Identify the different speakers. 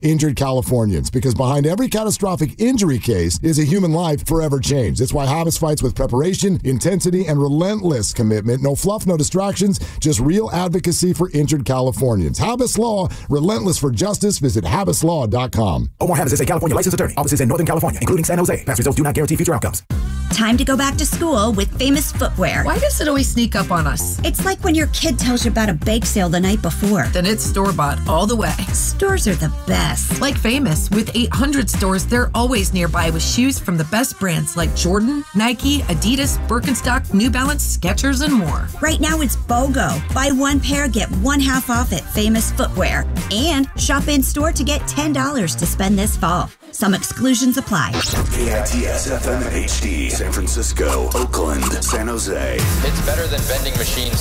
Speaker 1: Injured Californians, because behind every catastrophic injury case is a human life forever changed. That's why Habas fights with preparation, intensity, and relentless commitment. No fluff, no distractions, just real advocacy for injured Californians. Habas Law, relentless for justice. Visit habaslaw.com.
Speaker 2: Omar Habas is a California licensed attorney. Offices in Northern California, including San Jose. Past results do not guarantee future outcomes.
Speaker 3: Time to go back to school with Famous Footwear.
Speaker 4: Why does it always sneak up on us?
Speaker 3: It's like when your kid tells you about a bake sale the night before.
Speaker 4: Then it's store-bought all the way.
Speaker 3: Stores are the best.
Speaker 4: Like Famous, with 800 stores, they're always nearby with shoes from the best brands like Jordan, Nike, Adidas, Birkenstock, New Balance, Skechers, and more.
Speaker 3: Right now it's BOGO. Buy one pair, get one half off at Famous Footwear. And shop in-store to get $10 to spend this fall. Some exclusions apply.
Speaker 5: KITS FM HD, San Francisco, Oakland, San Jose.
Speaker 6: It's better than vending machines